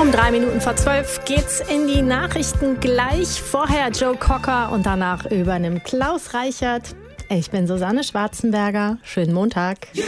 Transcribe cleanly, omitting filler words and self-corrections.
Um 3 Minuten vor 12 geht's in die Nachrichten. Gleich vorher Joe Cocker und danach übernimmt Klaus Reichert. Ich bin Susanne Schwarzenberger. Schönen Montag.